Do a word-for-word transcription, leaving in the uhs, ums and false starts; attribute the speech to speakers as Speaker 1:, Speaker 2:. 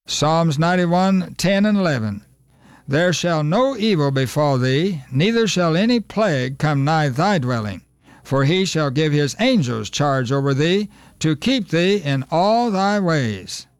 Speaker 1: Psalms ninety-one, ten and eleven. There shall no evil befall thee, neither shall any plague come nigh thy dwelling. For he shall give his angels charge over thee, to keep thee in all thy ways.